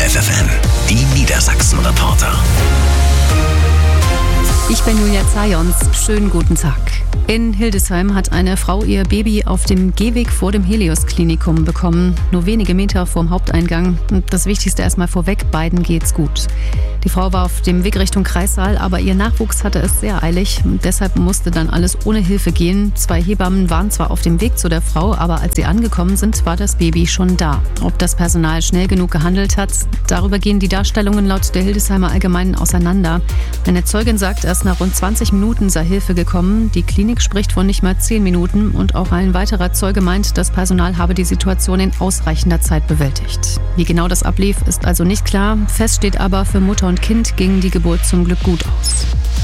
FFN, die Niedersachsen-Reporter. Ich bin Julia Zajons. Schönen guten Tag. In Hildesheim hat eine Frau ihr Baby auf dem Gehweg vor dem Helios-Klinikum bekommen. Nur wenige Meter vorm Haupteingang. Und das Wichtigste erstmal vorweg, beiden geht's gut. Die Frau war auf dem Weg Richtung Kreissaal, aber ihr Nachwuchs hatte es sehr eilig. Deshalb musste dann alles ohne Hilfe gehen. 2 Hebammen waren zwar auf dem Weg zu der Frau, aber als sie angekommen sind, war das Baby schon da. Ob das Personal schnell genug gehandelt hat, darüber gehen die Darstellungen laut der Hildesheimer Allgemeinen auseinander. Eine Zeugin sagt, erst nach rund 20 Minuten sei Hilfe gekommen. Die Klinik spricht von nicht mal 10 Minuten und auch ein weiterer Zeuge meint, das Personal habe die Situation in ausreichender Zeit bewältigt. Wie genau das ablief, ist also nicht klar. Fest steht aber, für Mutter und Kind ging die Geburt zum Glück gut aus.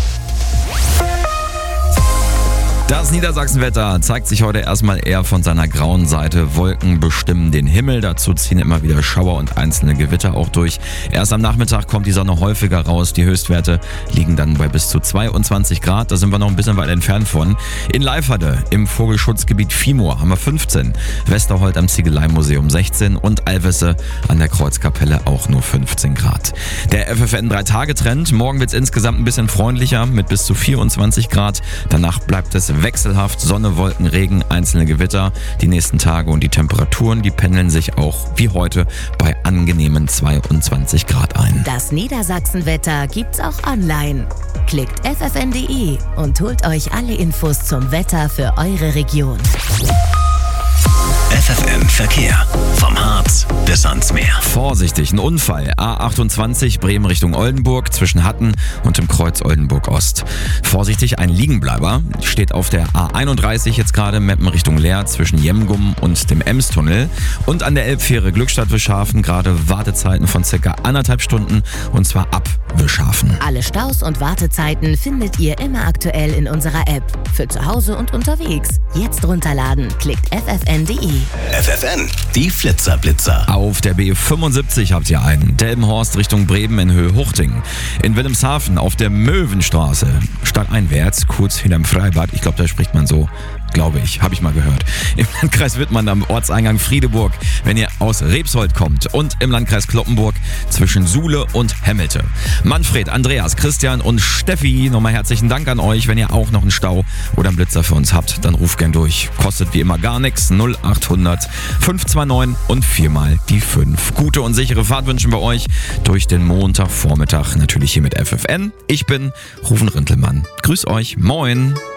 Das Niedersachsenwetter zeigt sich heute erstmal eher von seiner grauen Seite. Wolken bestimmen den Himmel, dazu ziehen immer wieder Schauer und einzelne Gewitter auch durch. Erst am Nachmittag kommt die Sonne häufiger raus. Die Höchstwerte liegen dann bei bis zu 22 Grad. Da sind wir noch ein bisschen weit entfernt von. In Leiferde im Vogelschutzgebiet Viehmoor haben wir 15, Westerholt am Ziegeleimuseum 16 und Alvesse an der Kreuzkapelle auch nur 15 Grad. Der FFN 3-Tage-Trend. Morgen wird es insgesamt ein bisschen freundlicher mit bis zu 24 Grad. Danach bleibt es wechselhaft, Sonne, Wolken, Regen, einzelne Gewitter. Die nächsten Tage und die Temperaturen, die pendeln sich auch wie heute bei angenehmen 22 Grad ein. Das Niedersachsenwetter gibt's auch online. Klickt ffn.de und holt euch alle Infos zum Wetter für eure Region. FFN Verkehr. Vom Harz bis ans Meer. Vorsichtig, ein Unfall. A28 Bremen Richtung Oldenburg zwischen Hatten und dem Kreuz Oldenburg Ost. Vorsichtig, ein Liegenbleiber steht auf der A31 jetzt gerade Meppen Richtung Leer zwischen Jemgum und dem Emstunnel. Und an der Elbfähre Glückstadt-Wischhafen gerade Wartezeiten von ca. 1,5 Stunden und zwar ab Wischhafen. Alle Staus und Wartezeiten findet ihr immer aktuell in unserer App. Für zu Hause und unterwegs. Jetzt runterladen. Klickt ffn.de. FFN, die Flitzerblitzer. Auf der B75 habt ihr einen. Delmenhorst Richtung Bremen in Höhe Huchting. In Wilhelmshaven auf der Möwenstraße stadteinwärts, kurz hinterm Freibad. Ich glaube, da spricht man so. Glaube ich, habe ich mal gehört. Im Landkreis Wittmann am Ortseingang Friedeburg, wenn ihr aus Rebsold kommt. Und im Landkreis Cloppenburg zwischen Suhle und Hemmelte. Manfred, Andreas, Christian und Steffi, nochmal herzlichen Dank an euch. Wenn ihr auch noch einen Stau oder einen Blitzer für uns habt, dann ruft gern durch. Kostet wie immer gar nichts. 0800 529 und 4 mal die 5. Gute und sichere Fahrt wünschen wir euch durch den Montagvormittag. Natürlich hier mit FFN. Ich bin Rufen Rintelmann. Grüß euch. Moin.